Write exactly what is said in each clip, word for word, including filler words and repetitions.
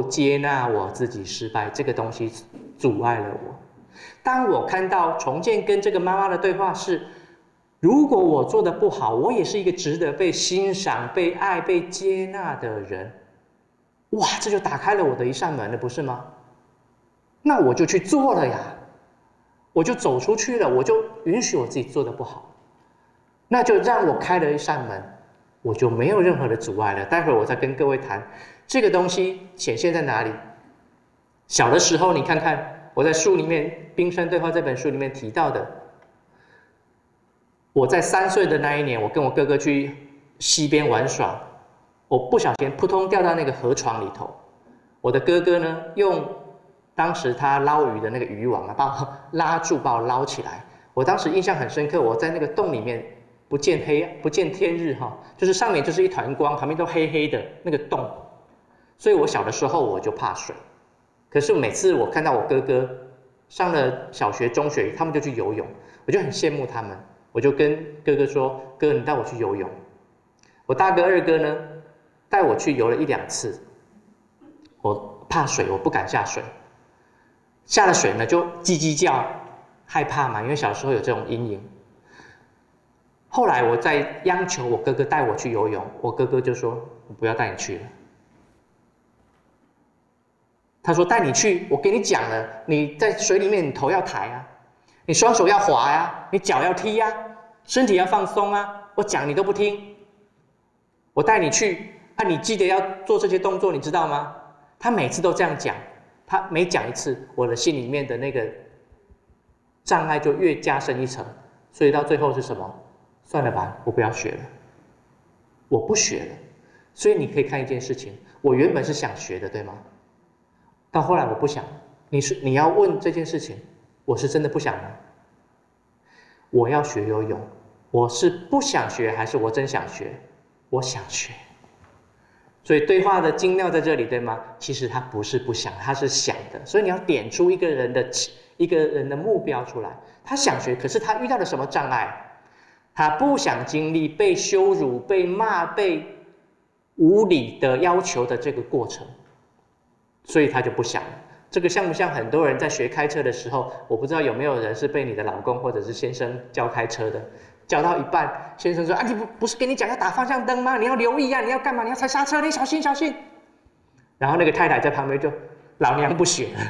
接纳我自己失败，这个东西阻碍了我。当我看到重建跟这个妈妈的对话是，如果我做的不好，我也是一个值得被欣赏、被爱、被接纳的人，哇，这就打开了我的一扇门了，不是吗？那我就去做了呀，我就走出去了，我就允许我自己做的不好，那就让我开了一扇门，我就没有任何的阻碍了。待会儿我再跟各位谈这个东西显现在哪里。小的时候，你看看我在书里面《冰山对话》这本书里面提到的，我在三岁的那一年，我跟我哥哥去溪边玩耍，我不小心扑通掉到那个河床里头。我的哥哥呢，用当时他捞鱼的那个渔网啊，把我拉住，把我捞起来。我当时印象很深刻，我在那个洞里面不见黑，不见天日哈，就是上面就是一团光，旁边都黑黑的那个洞。所以我小的时候我就怕水，可是每次我看到我哥哥上了小学、中学，他们就去游泳，我就很羡慕他们。我就跟哥哥说：“哥，你带我去游泳。”我大哥、二哥呢，带我去游了一两次。我怕水，我不敢下水。下了水呢，就叽叽叫，害怕嘛，因为小时候有这种阴影。后来我在央求我哥哥带我去游泳，我哥哥就说：“我不要带你去了。”他说：“带你去，我跟你讲了，你在水里面，你头要抬啊，你双手要滑呀、啊，你脚要踢呀、啊，身体要放松啊。我讲你都不听，我带你去啊，你记得要做这些动作，你知道吗？”他每次都这样讲，他每讲一次，我的心里面的那个障碍就越加深一层，所以到最后是什么？算了吧，我不要学了，我不学了。所以你可以看一件事情，我原本是想学的，对吗？到后来我不想。你是你要问这件事情，我是真的不想吗？我要学游泳，我是不想学还是我真想学？我想学。所以对话的精妙在这里，对吗？其实他不是不想，他是想的。所以你要点出一个人的一个人的目标出来。他想学，可是他遇到了什么障碍？他不想经历被羞辱、被骂、被无理的要求的这个过程，所以他就不想了。这个像不像很多人在学开车的时候？我不知道有没有人是被你的老公或者是先生教开车的。教到一半，先生说：“啊，你不不是跟你讲要打方向灯吗？你要留意啊，你要干嘛？你要踩刹车，你小心小心。”然后那个太太在旁边就：“老娘不学了，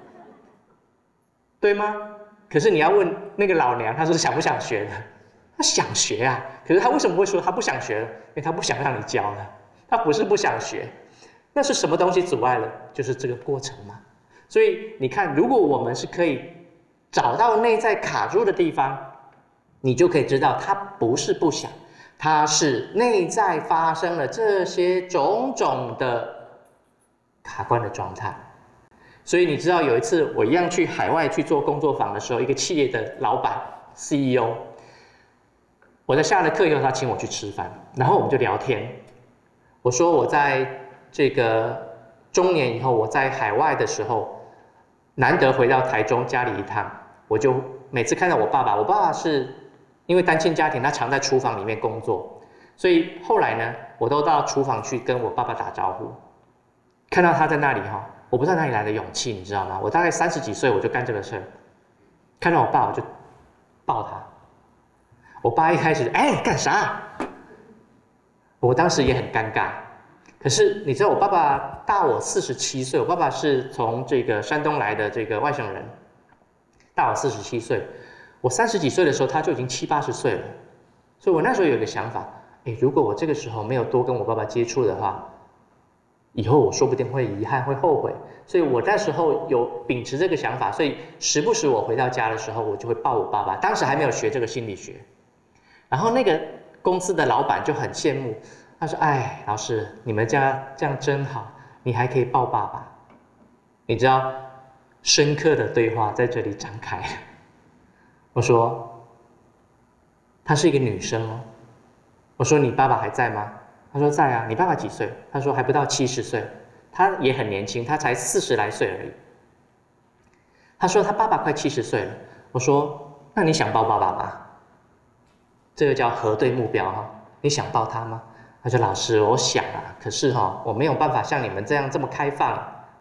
对吗？”可是你要问那个老娘，她说想不想学的？她想学啊，可是她为什么会说她不想学了？因为她不想让你教了，她不是不想学，那是什么东西阻碍了？就是这个过程嘛。所以你看，如果我们是可以找到内在卡住的地方，你就可以知道，他不是不想，他是内在发生了这些种种的卡关的状态。所以你知道，有一次我一样去海外去做工作坊的时候，一个企业的老板 C E O， 我在下了课以后，他请我去吃饭，然后我们就聊天。我说我在这个中年以后，我在海外的时候，难得回到台中家里一趟，我就每次看到我爸爸，我爸爸是因为单亲家庭，他常在厨房里面工作，所以后来呢，我都到厨房去跟我爸爸打招呼。看到他在那里哈，我不知道哪里来的勇气，你知道吗？我大概三十几岁我就干这个事儿，看到我爸我就抱他。我爸一开始哎干啥？我当时也很尴尬。可是你知道我爸爸大我四十七岁，我爸爸是从这个山东来的这个外省人，大我四十七岁。我三十几岁的时候，他就已经七八十岁了，所以我那时候有一个想法，哎，如果我这个时候没有多跟我爸爸接触的话，以后我说不定会遗憾，会后悔。所以我那时候有秉持这个想法，所以时不时我回到家的时候，我就会抱我爸爸。当时还没有学这个心理学，然后那个公司的老板就很羡慕，他说：“哎，老师，你们家这样真好，你还可以抱爸爸。”你知道，深刻的对话在这里展开。我说：“她是一个女生哦。”我说：“你爸爸还在吗？”他说：“在啊。”“你爸爸几岁？”他说：“还不到七十岁，他也很年轻，他才四十来岁而已。”他说：“他爸爸快七十岁了。”我说：“那你想抱爸爸吗？”这个叫核对目标哈，你想抱他吗？他说：“老师，我想啊，可是哈，我没有办法像你们这样这么开放。”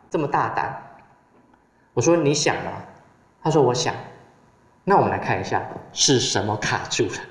这么大胆？我说你想吗？他说我想。那我们来看一下是什么卡住了。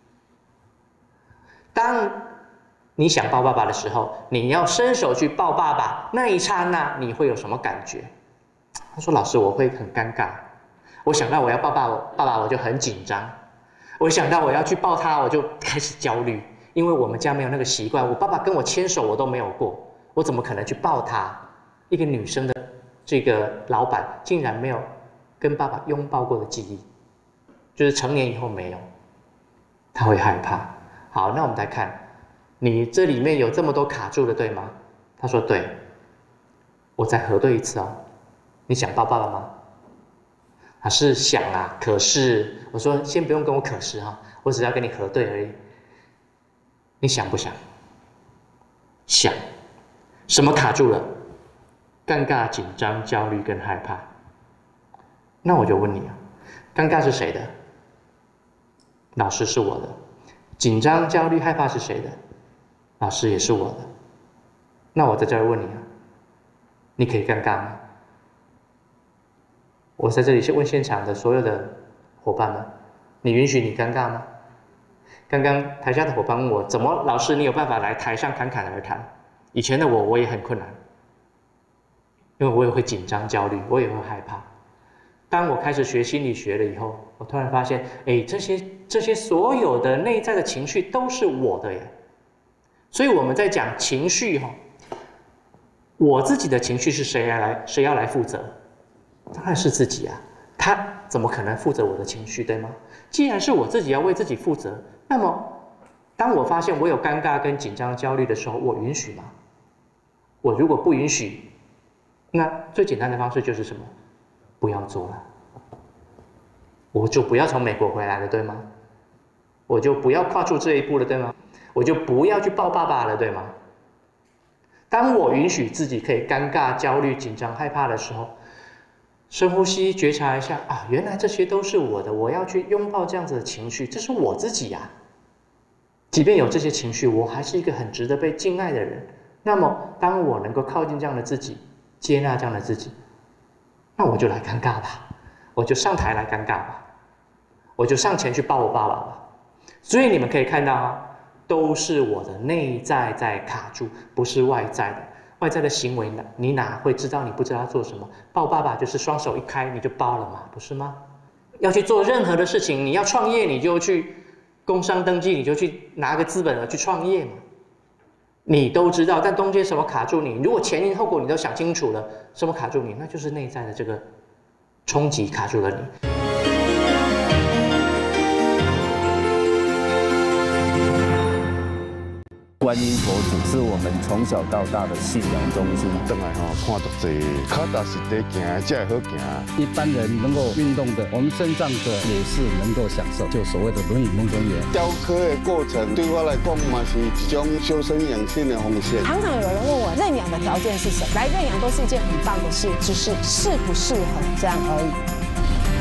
当你想抱爸爸的时候，你要伸手去抱爸爸，那一刹那你会有什么感觉？他说老师，我会很尴尬。我想到我要抱爸爸爸，我就很紧张。我想到我要去抱他，我就开始焦虑，因为我们家没有那个习惯。我爸爸跟我牵手我都没有过，我怎么可能去抱他？一个女生的这个老板竟然没有跟爸爸拥抱过的记忆，就是成年以后没有，他会害怕。好，那我们来看，你这里面有这么多卡住的，对吗？他说对。我再核对一次哦，你想抱爸爸吗？他是想啊，可是我说先不用跟我可是哈，我只要跟你核对而已。你想不想？想。什么卡住了？尴尬、紧张、焦虑跟害怕。那我就问你啊，尴尬是谁的？老师是我的。紧张、焦虑、害怕是谁的？老师也是我的。那我在这儿问你啊，你可以尴尬吗？我在这里先问现场的所有的伙伴们，你允许你尴尬吗？刚刚台下的伙伴问我，怎么老师你有办法来台上侃侃而谈？以前的我，我也很困难，因为我也会紧张、焦虑，我也会害怕。当我开始学心理学了以后，我突然发现，哎，这些这些所有的内在的情绪都是我的耶。所以我们在讲情绪哈，我自己的情绪是谁来谁要来负责？当然是自己啊，他怎么可能负责我的情绪，对吗？既然是我自己要为自己负责，那么当我发现我有尴尬跟紧张焦虑的时候，我允许吗？我如果不允许，那最简单的方式就是什么？不要做了，我就不要从美国回来了，对吗？我就不要跨出这一步了，对吗？我就不要去抱爸爸了，对吗？当我允许自己可以尴尬、焦虑、紧张、害怕的时候，深呼吸，觉察一下啊，原来这些都是我的，我要去拥抱这样子的情绪，这是我自己呀、啊。即便有这些情绪，我还是一个很值得被敬爱的人。那么，当我能够靠近这样的自己，接纳这样的自己，那我就来尴尬吧，我就上台来尴尬吧，我就上前去抱我爸爸吧。所以你们可以看到啊，都是我的内在在卡住，不是外在的。外在的行为呢，你哪会知道你不知道做什么？抱爸爸就是双手一开你就抱了嘛，不是吗？要去做任何的事情，你要创业你就去工商登记，你就去拿个资本额去创业嘛。你都知道，但中间什么卡住你？如果前因后果你都想清楚了，什么卡住你？那就是内在的这个冲击卡住了你。 观音佛祖是我们从小到大的信仰中心。 转来吼，看到这脚踏实地行，才会好行。 一般人能够运动的，我们身障者也是能够享受，就所谓的轮椅梦中人。 雕刻的过程对我来讲嘛是一种修身养性的方式。 常常有人问我认养的条件是什么？来认养都是一件很棒的事，只是适不适合这样而已。